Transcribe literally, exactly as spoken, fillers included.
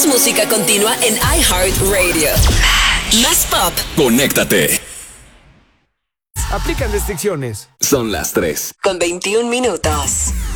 música continua en iHeartRadio. Más pop. Conéctate. Aplican restricciones. Son las tres. Con veintiún minutos.